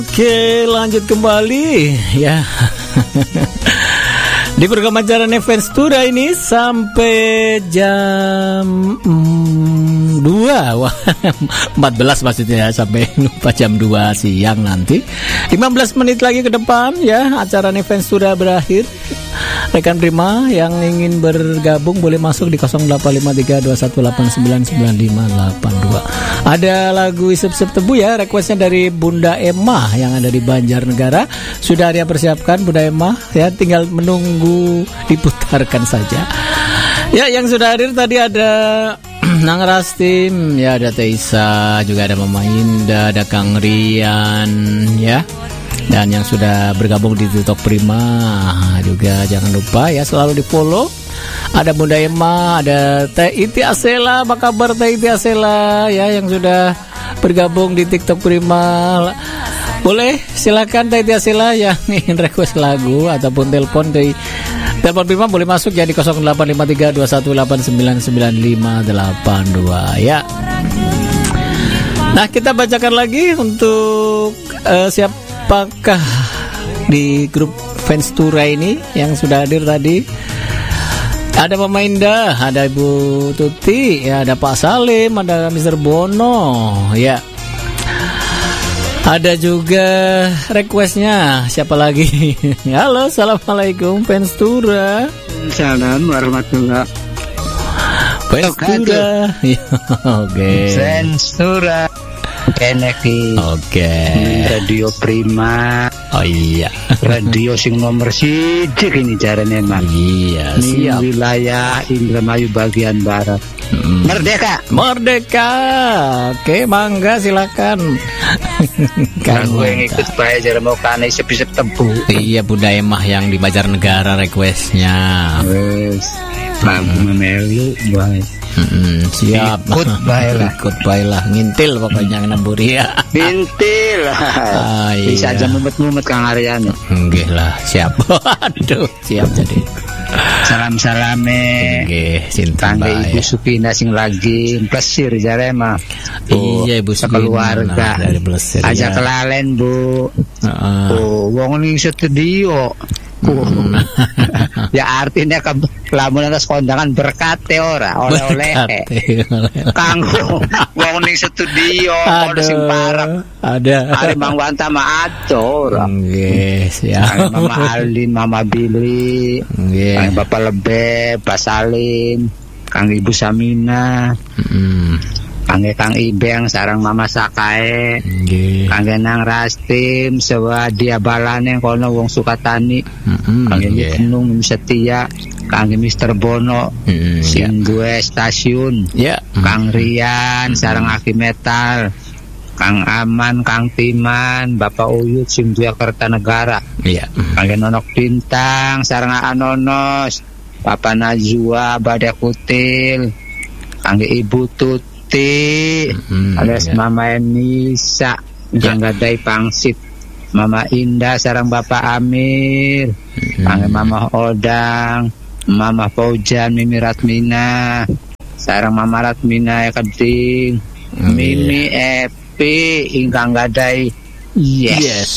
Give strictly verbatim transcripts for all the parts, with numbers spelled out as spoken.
Oke, lanjut kembali ya. Di program acara Nevenstura ini sampai jam mm, dua wah, empat belas maksudnya ya, sampai lupa jam dua siang nanti. lima belas menit lagi ke depan ya, acara Nevenstura berakhir. Rekan Prima yang ingin bergabung boleh masuk di nol delapan lima tiga dua satu delapan sembilan sembilan lima delapan dua. Ada lagu Isep-Isep Tebu ya, requestnya dari Bunda Emma yang ada di Banjarnegara. Sudah Arya persiapkan Bunda Emma ya, tinggal menunggu diputarkan saja. Ya, yang sudah hadir tadi ada Nang Rastim, ya ada Teisa, juga ada Mama Indah, ada Kang Rian ya. Dan yang sudah bergabung di TikTok Prima juga jangan lupa ya selalu di follow. Ada Bunda Emma, ada Teh Iti Asela, apa kabar Teh Iti Asela ya yang sudah bergabung di TikTok Prima. Boleh silakan Teh Iti Asela yang ingin request lagu ataupun telepon dari telepon Prima boleh masuk ya di nol delapan lima tiga dua satu delapan sembilan sembilan lima delapan dua ya. Nah, kita bacakan lagi untuk uh, siapakah di grup Fenstura ini yang sudah hadir tadi. Ada Mama Indah, ada Ibu Tuti, ya ada Pak Salim, ada Mister Bono, ya. Ada juga requestnya siapa lagi? Halo, assalamualaikum Fenstura. Salam warahmatullah. Fenstura, oke. Fenstura, Keneki. Oke. Radio Prima. Oh iya. Radio sing nomor siji ini caranya memang. Iya, siap. Di wilayah Indramayu bagian barat. Hmm. Merdeka. Merdeka. Oke, mangga silakan. Kan gue yang ikut bae jare mau kane Isep-Isep Tebu. Iya, Bunda Emah yang di Banjarnegara requestnya. Wes. Lagu memelu bae. Mm-mm, siap. Ikut bae lah. Ikut bae lah, ngintil pokoknya nemburi ya. Ngintil. Ah, iya. Bisa aja mumet-mumet Kang Aryan. Nggih lah, siap. Aduh, siap jadi. Salam-salame. Nggih, sinten Kangge bae. Ibu Supina sing lagi plesir jare mah. Iya, Ibu Supina keluarga dari Plesir. Aja ya. kelalen, Bu. Heeh. Oh, wong ning studio. Oh. Ya artinya ke lamun atas kondangan berkate ora oleh-oleh. Kanggo wong ning studio ono sing parek. Ada. Ari Mang Wanta mah ado ora. Nggih, siap. Mama Alin, Mama Billy, Nggih. Kang Bapak Lebe, Pak Salim, Kang Ibu Samina. Heeh. Kangge Kang Ibeng sarang Mama Sakae. Nggih. Kangge Nang Rastim sewa dia balane kono wong Sukatani. Heeh. Kangge Nung Setia, kangge Mister Bono Mm, sing duwe stasiun. Ya. Kang Rian sareng Aki Metal. Kang Aman, Kang Timan, Bapak Uyut sing duwe Kertanegara. Iya. Kangge Nonok Bintang sareng Anonos. Bapak Najwa Badai Kutil. Kangge Ibu Tut Hmm, ada ya. Mama Enisa yang Ya. gadai pangsit, Mama Indah sarang Bapak Amir, Hmm. kangge Mama Odang, Mama Faujan, Mimi Ratmina sarang Mama Ratmina ya keding, Hmm, Mimi Epi ingkang gadai yes, Yes.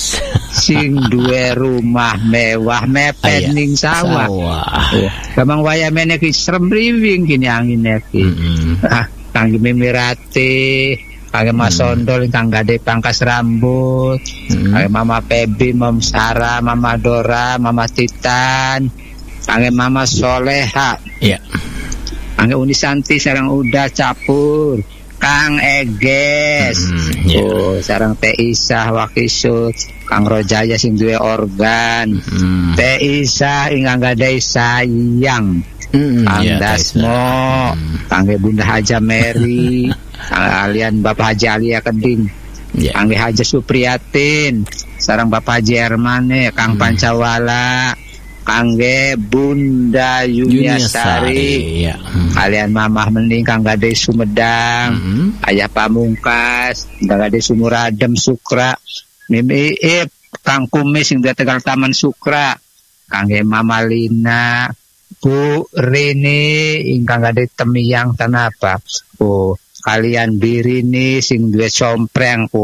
sing duwe rumah mewah mepet Aya, ning sawah. Sawah. Gamang waya meneh ki srem riwing kini angin iki. Mm-mm. Ah, kangge Mimirati, kangge Mas Sondol kang gade pangkas rambut, Mm. kangge Mama Pebi, Mama Sarah, Mama Dora, Mama Titan, kangge Mama Soleha, Iya. kangge Uni Santi sareng Uda Capur, Kang Eges, Mm, yeah. oh sareng Teh Isah Wakisut, Kang Rojaya sing duwe organ, Mm. Teh Isah ingkang gadai sayang. Mm, Kang iya, Dasmo, Taisa. Mm. kangge Bunda Haja Mary, kang alian Bapak Haji Alia Keding, Iya. kangge Haja Supriyatin, sarang Bapak Haji Hermane, Kang Hmm. Pancawala, kangge Bunda Yuniasari, Iya. Mm. kalian Mamah Mening, Kang Gade Sumedang, Mm. Ayah Pamungkas, Kang Gade Sumuradem Sukra, Mimi Ip, Kang Kumis yang dia Tegal Taman Sukra, kangge Mama Lina, Bu Rini ingkang gade temiyang tanapa. Oh, kalian Birini sing duwe sompreng ku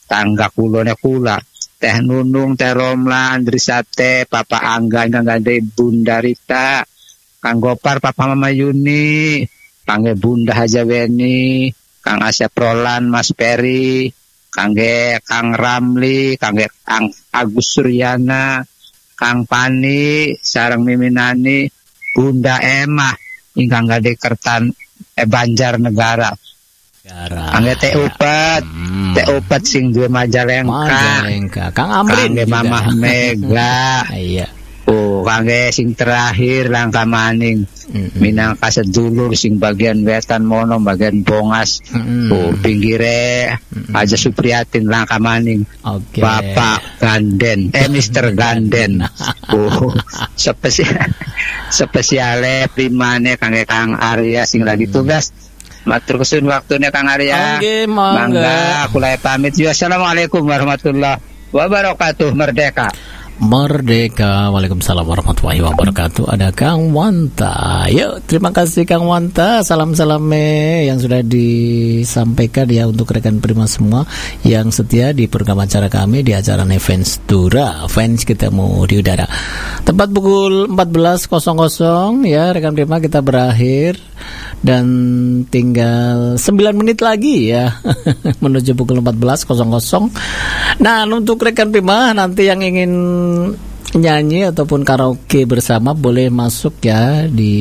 tangga kulone kula Teh Nunung, Teh Romla, Andrisate, Papa Angga, Ingkang gandhe Bunda Rita, Kang Gopar, Papa Mama Yuni, kangge Bunda Haja Weni, Kang Asep Roland, Mas Peri, kangge Kang Ramli, kangge Kang Agus Suryana, Kang Pani, sareng Miminani, Bunda Emah, ingkang gandhe Kertan eh, Banjarnegara. Kangge Teh Upat, hmm. Teh Upat sing duwe Majalengka. Majalengka. Kang Amrin kangge Mamah Mega. Iya. Oh, kangge sing terakhir Langka Maning. Mm-hmm. Minangka sedulur sing bagian wetan mono, bagian Bongas. Mm-hmm. Oh, pinggire mm-hmm. Aja Supriyatin Langka Maning. Okay. Bapak Ganden, eh Mister Ganden. Oh, spesial spesiale primane kangge Kang Arya sing lagi tugas. Matur kesun waktunya Kang Arya. Oke, mangga. Aku lagi pamit. Assalamualaikum warahmatullahi wabarakatuh. Merdeka. Merdeka. Waalaikumsalam warahmatullahi wabarakatuh. Ada Kang Wanta. Yuk, terima kasih Kang Wanta. Salam-salam yang sudah disampaikan ya untuk rekan Prima semua yang setia di program acara kami di acara Fans Tura. Fans ketemu di udara. Tepat pukul empat belas ya rekan Prima, kita berakhir dan tinggal sembilan menit lagi ya menuju pukul empat belas. Nah, untuk rekan Prima nanti yang ingin nyanyi ataupun karaoke bersama boleh masuk ya di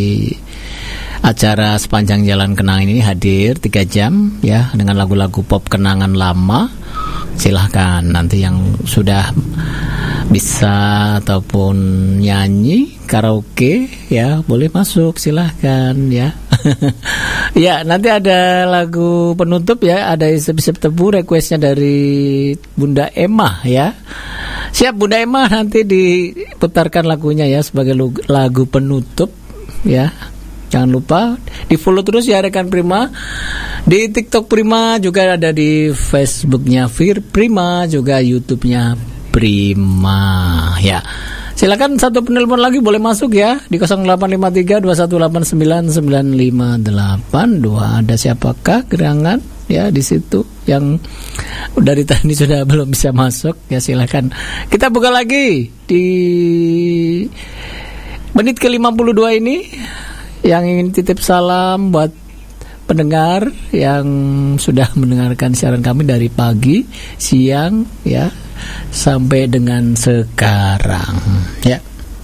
acara Sepanjang Jalan Kenangan ini, hadir tiga jam ya dengan lagu-lagu pop kenangan lama. Silahkan nanti yang sudah bisa ataupun nyanyi karaoke ya boleh masuk, silahkan ya. Ya, nanti ada lagu penutup ya, ada isep-isep tebu requestnya dari Bunda Emah ya. Siap Bunda Emah, nanti diputarkan lagunya ya sebagai lagu penutup ya. Jangan lupa di follow terus ya rekan Prima. Di TikTok Prima, juga ada di Facebooknya Fir Prima, juga YouTube-nya Prima ya. Silakan satu penelpon lagi boleh masuk ya di nol delapan lima tiga dua satu delapan sembilan sembilan lima delapan dua. Ada siapakah gerangan ya di situ yang dari tadi sudah belum bisa masuk ya, silakan. Kita buka lagi di menit ke lima puluh dua ini. Yang ingin titip salam buat pendengar yang sudah mendengarkan siaran kami dari pagi, siang ya sampai dengan sekarang ya.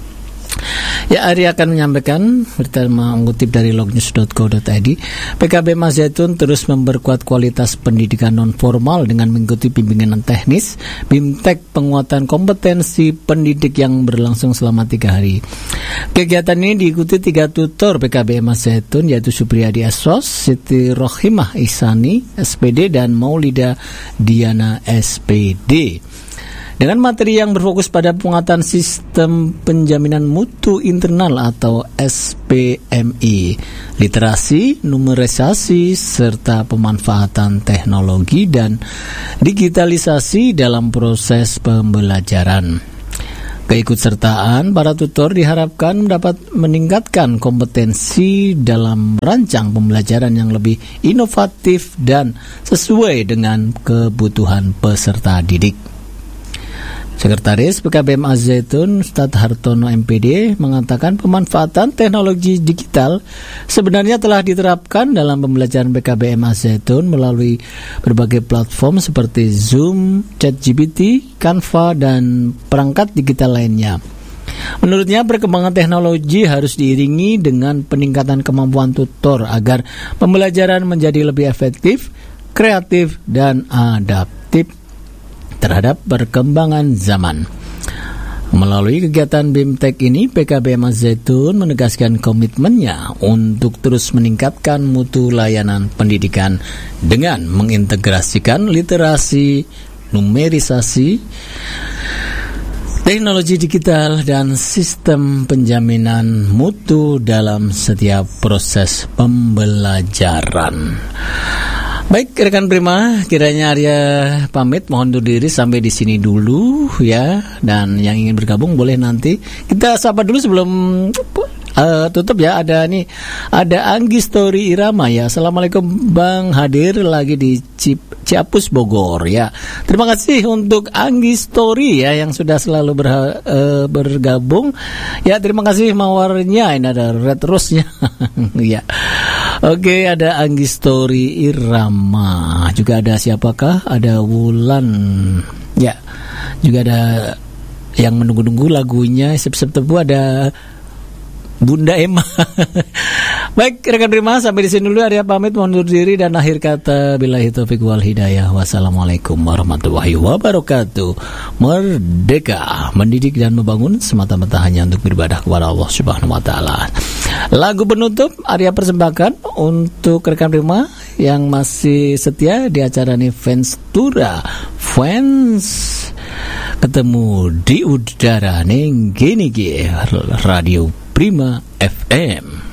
Ya, Ari akan menyampaikan berita mengutip dari lognews dot co dot i d. P K B M A Zaitun terus memperkuat kualitas pendidikan non formal dengan mengikuti bimbingan teknis BIMTEK penguatan kompetensi pendidik yang berlangsung selama tiga hari. Kegiatan ini diikuti tiga tutor P K B M A Zaitun, yaitu Supriyadi Esos, Siti Rohimah Ihsani S P D, dan Maulida Diana S P D. Dengan materi yang berfokus pada penguatan sistem penjaminan mutu internal atau S P M I, literasi, numerisasi, serta pemanfaatan teknologi dan digitalisasi dalam proses pembelajaran. Keikutsertaan para tutor diharapkan dapat meningkatkan kompetensi dalam merancang pembelajaran yang lebih inovatif dan sesuai dengan kebutuhan peserta didik. Sekretaris P K B M A Zaitun Ustadz Hartono M P D mengatakan pemanfaatan teknologi digital sebenarnya telah diterapkan dalam pembelajaran P K B M A Zaitun melalui berbagai platform seperti Zoom, ChatGPT, Canva, dan perangkat digital lainnya. Menurutnya, perkembangan teknologi harus diiringi dengan peningkatan kemampuan tutor agar pembelajaran menjadi lebih efektif, kreatif, dan adaptif terhadap perkembangan zaman. Melalui kegiatan BIMTEK ini, P K B M A Zaitun menegaskan komitmennya untuk terus meningkatkan mutu layanan pendidikan dengan mengintegrasikan literasi, numerisasi, teknologi digital, dan sistem penjaminan mutu dalam setiap proses pembelajaran. Baik rekan Prima, kiranya Arya pamit, mohon undur diri sampai di sini dulu ya. Dan yang ingin bergabung boleh nanti kita sapa dulu sebelum uh, tutup ya. Ada nih, ada Anggi Story Irama ya. Assalamualaikum Bang, hadir lagi di Cip Ciapus Bogor ya. Terima kasih untuk Anggi Story ya yang sudah selalu berha- uh, bergabung. Ya, terima kasih mawarnya. Ini ada red rose-nya. Ya. Oke, ada Anggi Story Irama. Juga ada siapakah? Ada Wulan. Ya. Juga ada yang menunggu-nunggu lagunya Sep-sep tebu, ada Bunda Emma. Baik, rekan Prima, sampai di sini dulu. Arya pamit mundur diri dan akhir kata billahi taufik wal hidayah. Wassalamualaikum warahmatullahi wabarakatuh. Merdeka, mendidik dan membangun semata-mata hanya untuk beribadah kepada Allah Subhanahu wa taala. Lagu penutup Arya persembahkan untuk rekan Prima yang masih setia di acara ini, Fans Tura. Fans ketemu di udara neng gini ge Radio Prima F M.